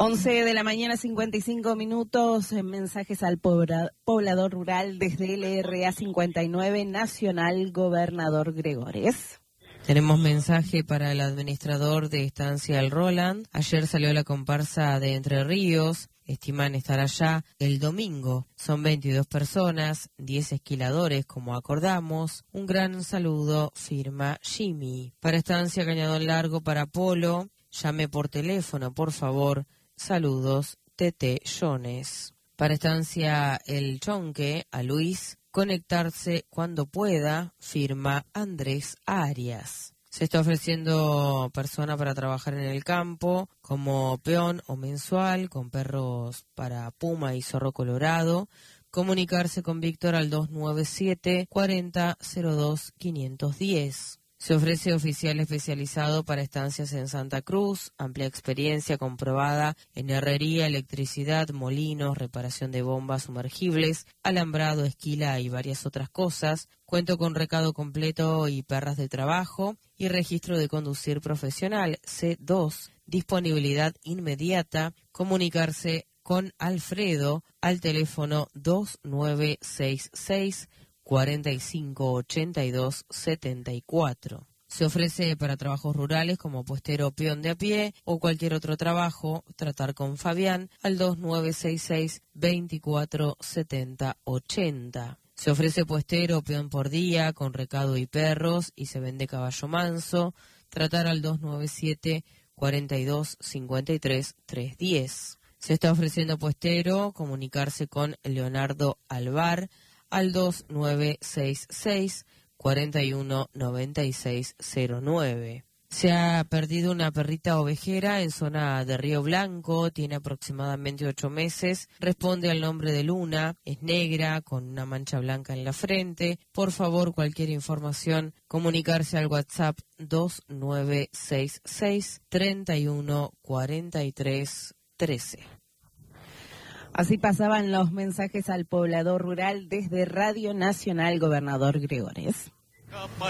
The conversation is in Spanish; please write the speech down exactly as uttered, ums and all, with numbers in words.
once de la mañana, cincuenta y cinco minutos, mensajes al pobra, poblador rural desde L R A cincuenta y nueve, Nacional Gobernador Gregores. Tenemos mensaje para el administrador de Estancia El Roland. Ayer salió la comparsa de Entre Ríos. Estiman estar allá el domingo. Son veintidós personas, diez esquiladores, como acordamos. Un gran saludo, firma Jimmy. Para Estancia Cañadón Largo, para Polo, llame por teléfono, por favor. Saludos, Tete Jones. Para Estancia El Chonque, a Luis, conectarse cuando pueda, firma Andrés Arias. Se está ofreciendo persona para trabajar en el campo, como peón o mensual, con perros para puma y zorro colorado. Comunicarse con Víctor al dos nueve siete, cuarenta, cero dos, quinientos diez. Se ofrece oficial especializado para estancias en Santa Cruz, amplia experiencia comprobada en herrería, electricidad, molinos, reparación de bombas sumergibles, alambrado, esquila y varias otras cosas. Cuento con recado completo y perras de trabajo y registro de conducir profesional C dos. Disponibilidad inmediata. Comunicarse con Alfredo al teléfono dos nueve seis seis, cuarenta y cinco, ochenta y dos, setenta y cuatro. Se ofrece para trabajos rurales como puestero o peón de a pie o cualquier otro trabajo. Tratar con Fabián al dos nueve seis seis, veinticuatro, setenta, ochenta. Se ofrece puestero o peón por día con recado y perros y se vende caballo manso. Tratar al dos nueve siete, cuarenta y dos, cincuenta y tres, trescientos diez. Se está ofreciendo puestero. Comunicarse con Leonardo Alvar al dos nueve seis seis, cuarenta y uno, noventa y seis, cero nueve. Se ha perdido una perrita ovejera en zona de Río Blanco, tiene aproximadamente ocho meses, responde al nombre de Luna, es negra, con una mancha blanca en la frente. Por favor, cualquier información, comunicarse al WhatsApp dos nueve seis seis, treinta y uno, cuarenta y tres, trece. Así pasaban los mensajes al poblador rural desde Radio Nacional Gobernador Gregores.